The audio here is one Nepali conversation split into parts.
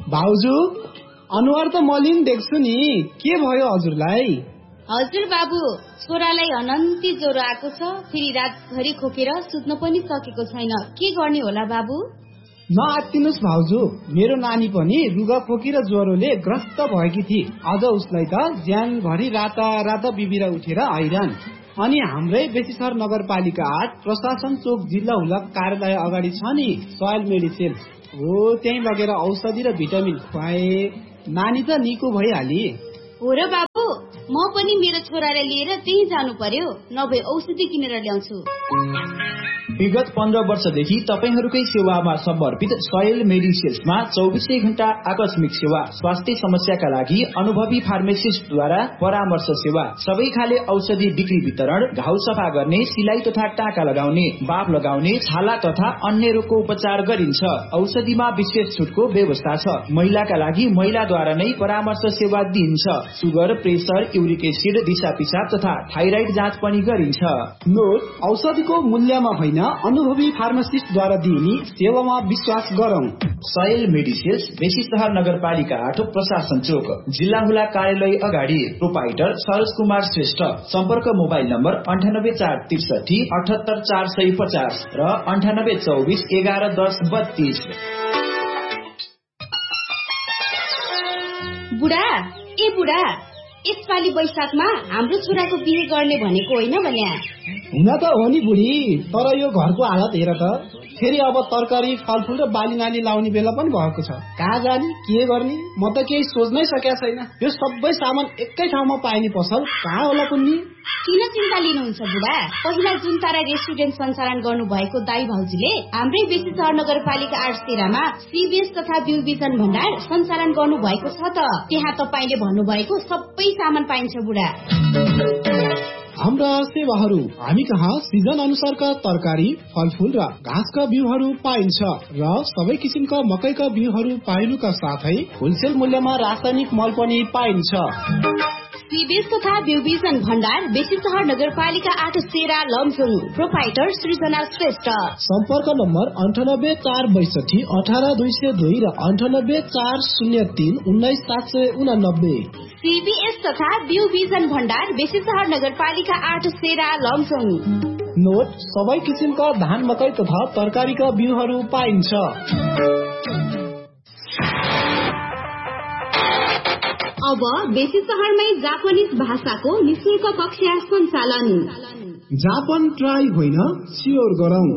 भाउजू अनुहार त मलिन देख्छु नि, के भयो हजुरलाई? हजुर बाबु, छोरालाई अनन्ती ज्वरो आएको छ, फेरि रातभरि खोकेर सुत्न पनि सकेको छैन। के गर्ने होला बाबु? नआत्तिनुस् भाउजू, मेरो नानी पनि रुगा खोकी र ज्वरोले ग्रस्त भएकी थिए। अझ उसलाई त ज्यानभरि राता बिबिर उठेर हैरान। अनि हाम्रै बेसीसर नगरपालिका 8 प्रशासन चोक जिल्ला हुलक कार्यालय अगाडि छ नि सोयल मेडिसिन, हो त्यही लगेर औषधि र भिटामिन खुवाए, नानी त निको भइहाली। हो र बाबु, म पनि मेरो छोरालाई लिएर त्यही जानु पर्यो, नभए औषधि किनेर ल्याउँछु। विगत 15 वर्षदेखि तपाईहरूकै सेवामा समर्पित सोयल मेडिसिन्समा 24 घण्टा आकस्मिक सेवा, स्वास्थ्य समस्याका लागि अनुभवी फार्मासिस्टद्वारा परामर्श सेवा, सबै खाले औषधि बिक्री वितरण, घाउ सफा गर्ने, सिलाई तथा टाका लगाउने, बाफ लगाउने, छाला तथा अन्य रोगको उपचार गरिन्छ। औषधिमा विशेष छुटको व्यवस्था छ। महिलाका लागि महिलाद्वारा नै परामर्श सेवा दिइन्छ। सुगर, प्रेसर, युरिक एसिड, दिशा पिसाब तथा थाइराइड जाँच पनि गरिन्छ। नोट, औषधिको मूल्यमा होइन, अनुभवी फार्मासिस्टद्वारा दिइने सेवामा विश्वास गरौं। सोयल मेडिसिन्स, बेसी सहर नगरपालिका 8 प्रशासन चोक जिल्ला हुला कार्यालय अगाडि। प्रोपाइटर सरोज कुमार श्रेष्ठ। सम्पर्क मोबाइल नम्बर 98463 78450 र 9824 1110 32। बुढा, ए बुढा, यसपालि वैशाखमा हाम्रो छोराको बिहे गर्ने भनेको होइन भने? हुन त हो नि बुढी, तर यो घरको हालत हेर त, फेरि अब तरकारी, फलफुल र बाली नाली लाउने बेला पनि भएको छ। कहाँ जाने, के गर्ने, म त केही सोच्नै सकेको छैन। यो सबै सामान एकै ठाउँमा पाइने पसल कहाँ होला कुन्नी? किन चिन्ता लिनुहुन्छ बुढा? पहिला जुन तारा रेस्टुरेन्ट सञ्चालन गर्नु भएको दाई भाउजूले हाम्रै बेसी सहर नगरपालिका 8 तेरामा सीबीएस तथा बिउ बिजन भण्डार सञ्चालन गर्नु भएको छ त। त्यहाँ तपाईले भन्नुभएको सबै सामान पाइन्छ बुढा। हाम्रा सेवाहरू, हामी कहाँ सिजन अनुसारका तरकारी, फलफुल र घाँसका बिउहरू पाइन्छ र सबै किसिमका मकैका बिउहरू पाइनुका साथै होलसेल मूल्यमा रासायनिक मल पनि पाइन्छ। सीबीएस तथा बिउ बिजन भण्डार, बेसी सहर नगरपालिका 8 तेरा लमजुङ। प्रोपाइटर सृजना श्रेष्ठ। सम्पर्क नम्बर 9846 18202 र 984031 19789। सीबीएस तथा बिउ बिजन भण्डार, बेसी सहर नगरपालिका 8 तेरा लमजुङ। नोट, सबै किसिमका धान, मकै तथा तरकारीका बिउहरू पाइन्छ। अब बेसी सहरमै जापानिज भाषाको निशुल्क कक्षा सञ्चालन। जापान ट्राई होइन, स्योर गरौं।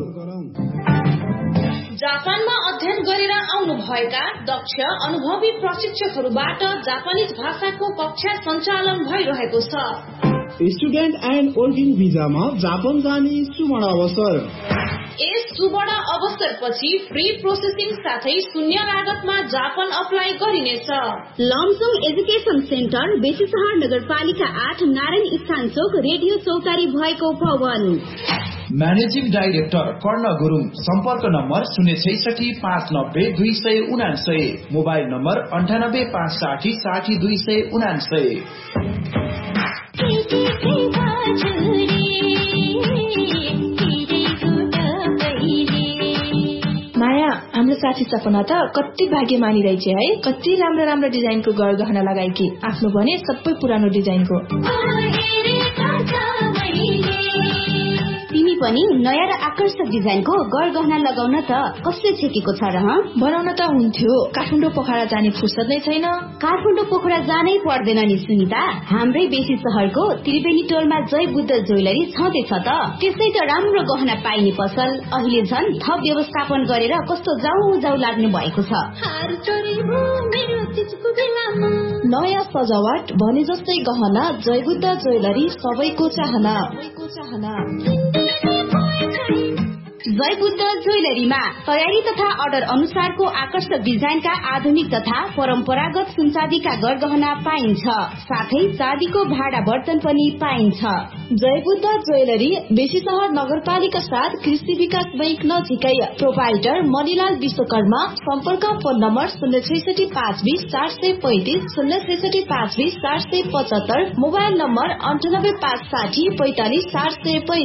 जापानमा अध्ययन गरेर आउनु भएका दक्ष अनुभवी प्रशिक्षकहरूबाट जापानिज भाषाको कक्षा सञ्चालन भइरहेको छ। स्टुडेन्ट एन्ड वर्किङ भिजामा जापान जाने सुवर्ण अवसर। यस सुवर्ण अवसरपछि फ्री प्रोसेसिङ साथै शून्य लागतमा जापान अप्लाई गरिनेछ। लमजुङ एजुकेसन सेन्टर, बेसी सहर नगरपालिका 8 नारायण स्थान चोक रेडियो चौतारी भएको भवन। म्यानेजिङ डाइरेक्टर कर्ण गुरुङ। सम्पर्क नम्बर 066 590 279। Mobile number 98 560 60 279। माया, हाम्रो साथी सपना त कति भाग्यमानी रहेछ है। कति राम्रो राम्रो डिजाइनको गहना लगाएकी, आफ्नो भने सबै पुरानो डिजाइनको। तिमी पनि नयाँ र आकर्षक डिजाइनको गहना लगाउन त कसले छेकेको छ र? बनाउन त हुन्थ्यो, काठमाडौँ पोखरा जाने फुर्सद नै छैन। काठमाडौँ पोखरा जानै पर्दैन नि सुनिता, हाम्रै बेसी सहरको त्रिवेणी टोलमा जय बुद्ध ज्वेलरी छँदैछ त। त्यसै त राम्रो गहना पाइने पसल अहिले झन् थप व्यवस्थापन गरेर कस्तो जाउ लाग्नु भएको छ। नयाँ सजावट भने जस्तै गहना, जय बुद्ध ज्वेलरी सबैको चाहना। जय बुद्ध ज्वेलरीमा तयारी तथा अर्डर अनुसारको आकर्षक डिजाइनका आधुनिक तथा परम्परागत सुनचाँदीका गहना पाइन्छ। साथै चाँदीको भाडा बर्तन पनि पाइन्छ। जय बुद्ध ज्वेलरी, बेसी सहर नगरपालिका 7 कृषि विकास बैंक नजिकै। प्रोपाइटर मणिलाल विश्वकर्मा। सम्पर्क फोन नम्बर 066 520 435 066 520 475। Mobile number 98 560 45 435।